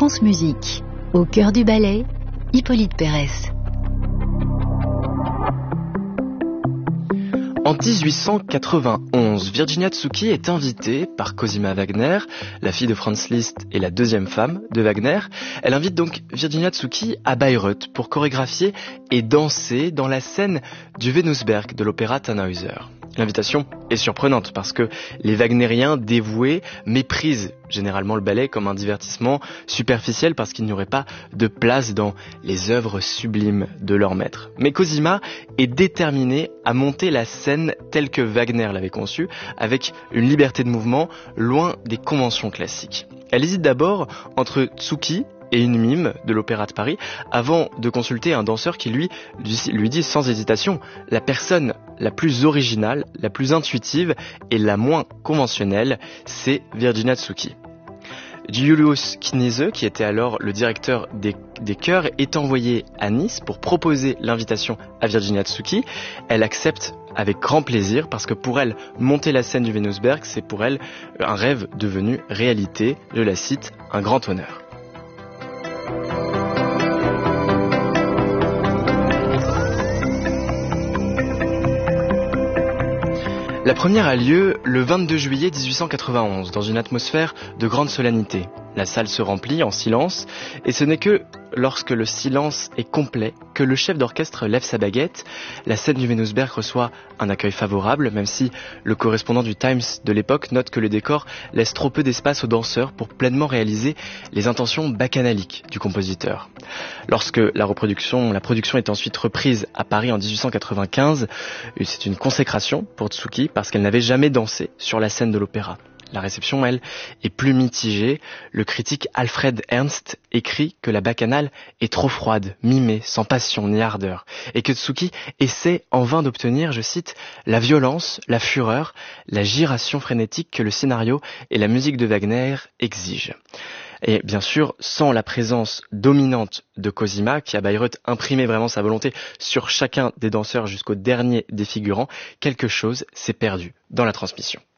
France Musique. Au cœur du ballet, Hippolyte Pérez. En 1891, Virginia Tsuki est invitée par Cosima Wagner, la fille de Franz Liszt et la deuxième femme de Wagner. Elle invite donc Virginia Tsuki à Bayreuth pour chorégraphier et danser dans la scène du Venusberg de l'opéra Tannhäuser. L'invitation est surprenante parce que les wagnériens dévoués méprisent généralement le ballet comme un divertissement superficiel parce qu'il n'y aurait pas de place dans les œuvres sublimes de leur maître. Mais Cosima est déterminée à monter la scène telle que Wagner l'avait conçue, avec une liberté de mouvement loin des conventions classiques. Elle hésite d'abord entre Tsuki et une mime de l'Opéra de Paris avant de consulter un danseur qui lui dit sans hésitation: la personne la plus originale, la plus intuitive et la moins conventionnelle, c'est Virginia Tsuki. Julius Knise, qui était alors le directeur des chœurs, est envoyé à Nice pour proposer l'invitation à Virginia Tsuki. Elle accepte avec grand plaisir parce que pour elle, monter la scène du Venusberg, c'est pour elle un rêve devenu réalité. Je la cite, un grand honneur. La première a lieu le 22 juillet 1891, dans une atmosphère de grande solennité. La salle se remplit en silence, et ce n'est que lorsque le silence est complet que le chef d'orchestre lève sa baguette. La scène du Venusberg reçoit un accueil favorable, même si le correspondant du Times de l'époque note que le décor laisse trop peu d'espace aux danseurs pour pleinement réaliser les intentions bacchanaliques du compositeur. Lorsque la production est ensuite reprise à Paris en 1895, c'est une consécration pour Tsuki parce qu'elle n'avait jamais dansé sur la scène de l'opéra. La réception, elle, est plus mitigée. Le critique Alfred Ernst écrit que la bacchanale est trop froide, mimée, sans passion ni ardeur, et que Tsuki essaie en vain d'obtenir, je cite, la violence, la fureur, la giration frénétique que le scénario et la musique de Wagner exigent. Et bien sûr, sans la présence dominante de Cosima, qui à Bayreuth imprimait vraiment sa volonté sur chacun des danseurs jusqu'au dernier des figurants, quelque chose s'est perdu dans la transmission.